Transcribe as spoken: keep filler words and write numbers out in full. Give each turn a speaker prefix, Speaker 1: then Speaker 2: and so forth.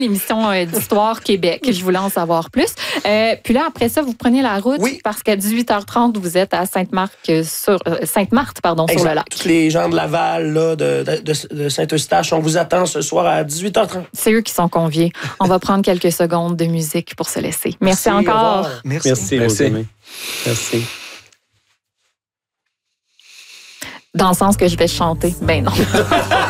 Speaker 1: l'émission euh, d'Histoire Québec. Je voulais en savoir plus. Euh, puis là, après ça, vous prenez la route
Speaker 2: Oui.
Speaker 1: parce qu'à dix-huit heures trente, vous êtes à Sainte-Marthe euh, sur euh, Sainte-Marthe, pardon,
Speaker 2: Exact.
Speaker 1: sur le lac.
Speaker 2: Tous les gens de Laval, là, de, de, de, de Saint-Eustache, on vous attend ce soir à dix-huit heures trente.
Speaker 1: C'est eux qui sont conviés. On va prendre quelques secondes de musique pour se laisser. Merci,
Speaker 2: Merci, au
Speaker 1: encore.
Speaker 2: revoir.
Speaker 3: Merci.
Speaker 4: Merci,
Speaker 3: Merci.
Speaker 4: Rosemée. Merci.
Speaker 1: Dans le sens que je vais chanter. Ben non.